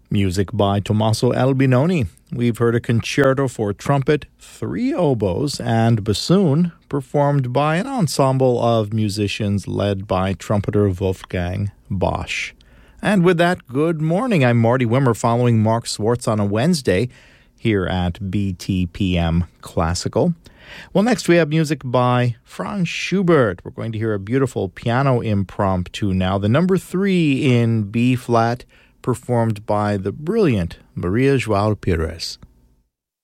Music by Tommaso Albinoni. We've heard a concerto for trumpet, 3 oboes, and bassoon, performed by an ensemble of musicians led by trumpeter Wolfgang Bosch. And with that, good morning. I'm Marty Wimmer following Mark Swartz on a Wednesday here at BTPM Classical. Well, next we have music by Franz Schubert. We're going to hear a beautiful piano impromptu now, the number 3 in B-flat, performed by the brilliant Maria João Pires.